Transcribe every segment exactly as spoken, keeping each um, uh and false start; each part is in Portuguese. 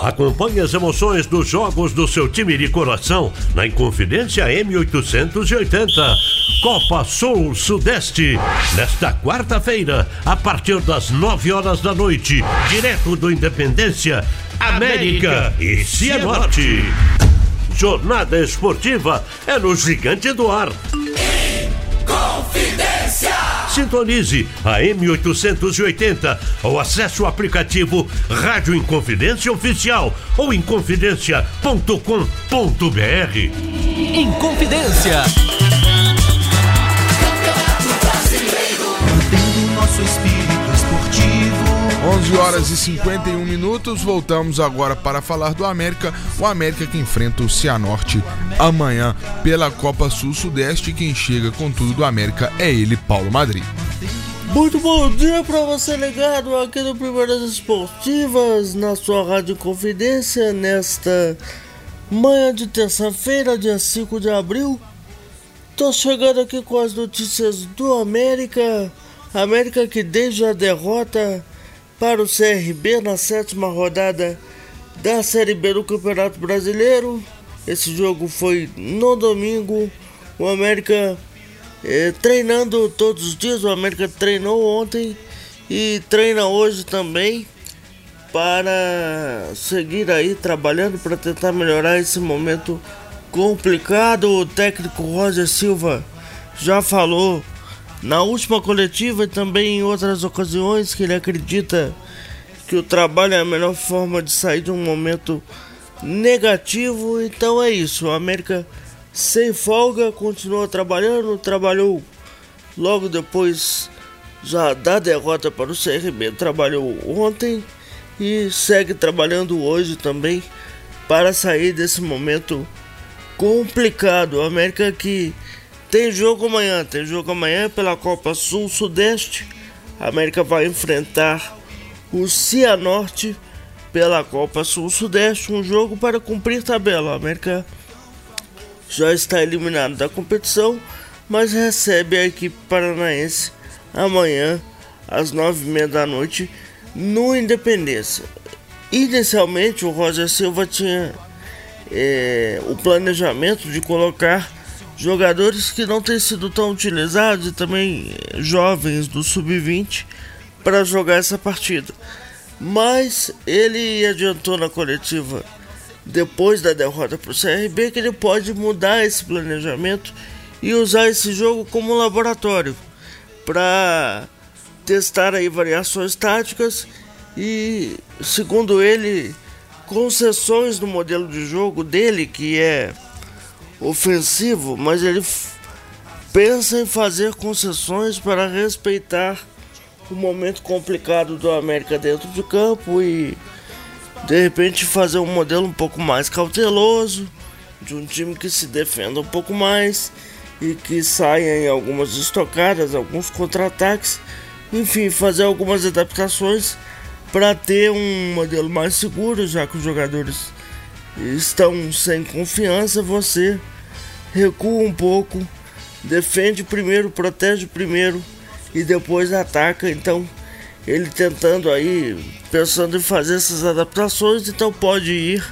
Acompanhe as emoções dos jogos do seu time de coração na Inconfidência M oitocentos e oitenta. Copa Sul Sudeste, nesta quarta-feira, a partir das nove horas da noite, direto do Independência, América, América e Cianorte. Jornada esportiva é no Gigante do Ar. Inconfidência! Sintonize a M oitocentos e oitenta ou acesse o aplicativo Rádio Inconfidência Oficial ou inconfidência ponto com ponto b r. Inconfidência. Mantendo nosso espírito esportivo. onze horas e cinquenta e um minutos, voltamos agora para falar do América. O América que enfrenta o Cianorte amanhã pela Copa Sul-Sudeste. Quem chega com tudo do América é ele, Paulo Madrid. Muito bom dia para você ligado aqui no Primeiras Esportivas, na sua Rádio Confidência, nesta manhã de terça-feira, dia cinco de abril. Tô chegando aqui com as notícias do América. América que desde a derrota para o C R B na sétima rodada da Série B do Campeonato Brasileiro. Esse jogo foi no domingo. O América eh, treinando todos os dias. O América treinou ontem e treina hoje também para seguir aí trabalhando para tentar melhorar esse momento complicado. O técnico Roger Silva já falou na última coletiva e também em outras ocasiões que ele acredita que o trabalho é a melhor forma de sair de um momento negativo. Então é isso, o América sem folga continua trabalhando, trabalhou logo depois já da derrota para o C R B, trabalhou ontem e segue trabalhando hoje também para sair desse momento complicado. O América que tem jogo amanhã, tem jogo amanhã pela Copa Sul-Sudeste. A América vai enfrentar o Cianorte pela Copa Sul-Sudeste, um jogo para cumprir tabela. A América já está eliminado da competição, mas recebe a equipe paranaense amanhã às nove e meia da noite no Independência. Inicialmente o Roger Silva tinha é, o planejamento de colocar jogadores que não têm sido tão utilizados e também jovens do sub vinte para jogar essa partida. Mas ele adiantou na coletiva, depois da derrota para o C R B, que ele pode mudar esse planejamento e usar esse jogo como laboratório para testar aí variações táticas e, segundo ele, concessões no modelo de jogo dele, que é ofensivo, mas ele f- pensa em fazer concessões para respeitar o momento complicado do América dentro de campo e de repente fazer um modelo um pouco mais cauteloso, de um time que se defenda um pouco mais e que saia em algumas estocadas, alguns contra-ataques, enfim, fazer algumas adaptações para ter um modelo mais seguro, já que os jogadores estão sem confiança. Você recua um pouco, defende primeiro, protege primeiro e depois ataca. Então ele tentando aí, pensando em fazer essas adaptações, então pode ir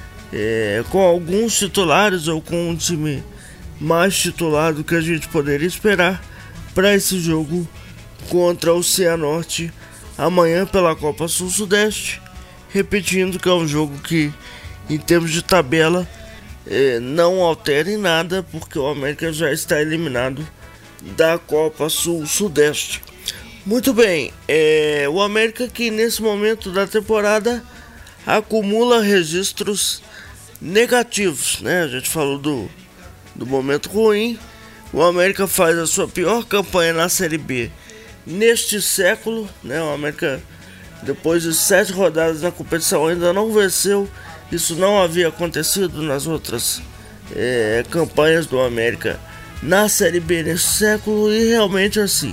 é, com alguns titulares ou com um time mais titular do que a gente poderia esperar para esse jogo contra o Cianorte amanhã pela Copa Sul-Sudeste. Repetindo que é um jogo que, em termos de tabela, eh, não altera em nada, porque o América já está eliminado da Copa Sul-Sudeste. Muito bem, eh, o América que nesse momento da temporada acumula registros negativos, né? A gente falou do, do momento ruim. O América faz a sua pior campanha na Série B neste século, né? O América, depois de sete rodadas na competição, ainda não venceu. Isso não havia acontecido nas outras é, campanhas do América na Série B neste século, e realmente assim,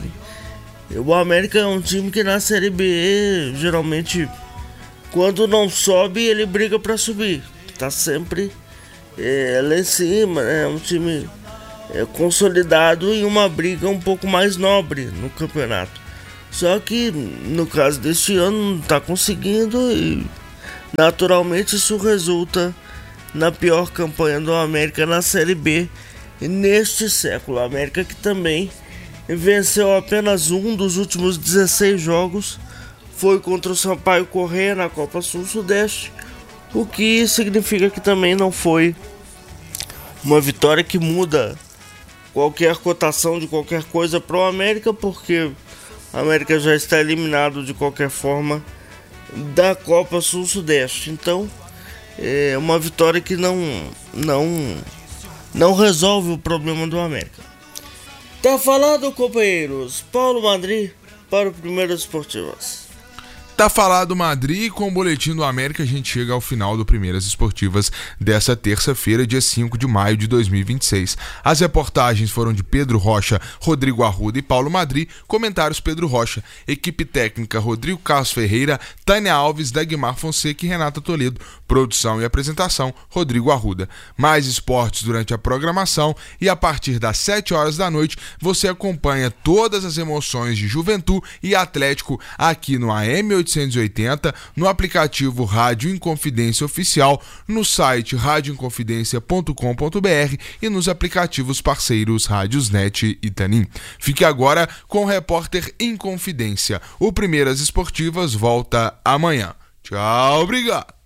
o América é um time que na Série B geralmente, quando não sobe, ele briga para subir, tá sempre é, lá em cima, né? É um time é, consolidado em uma briga um pouco mais nobre no campeonato. Só que no caso deste ano não está conseguindo, e Naturalmente isso resulta na pior campanha do América na Série B neste século. A América que também venceu apenas um dos últimos dezesseis jogos, foi contra o Sampaio Corrêa na Copa Sul-Sudeste, o que significa que também não foi uma vitória que muda qualquer cotação de qualquer coisa para o América, porque a América já está eliminado de qualquer forma da Copa Sul-Sudeste. Então é uma vitória que não, não, não resolve o problema do América. Tá falado, companheiros. Paulo Madri para o Primeiras Esportivas. Tá falado, Madrid, com o Boletim do América a gente chega ao final do Primeiras Esportivas dessa terça-feira, dia cinco de maio de dois mil e vinte e seis. As reportagens foram de Pedro Rocha, Rodrigo Arruda e Paulo Madrid, comentários Pedro Rocha, equipe técnica Rodrigo Carlos Ferreira, Tânia Alves, Dagmar Fonseca e Renata Toledo, produção e apresentação Rodrigo Arruda. Mais esportes durante a programação e a partir das sete horas da noite você acompanha todas as emoções de Juventude e Atlético aqui no A M oitocentos e oitenta, no aplicativo Rádio Inconfidência Oficial, no site rádio inconfidência ponto com ponto b r e nos aplicativos parceiros Rádiosnet e Tanin. Fique agora com o repórter Inconfidência. O Primeiras Esportivas volta amanhã. Tchau, obrigado.